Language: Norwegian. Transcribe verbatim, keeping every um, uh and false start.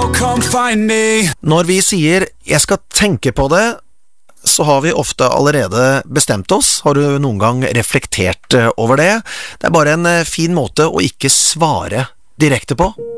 come find me. Når vi sier «jeg skal tenke på det», så har vi ofte allerede bestemt oss. Har du noen gang reflektert over det? Det er bare en fin måte å ikke svare direkte på.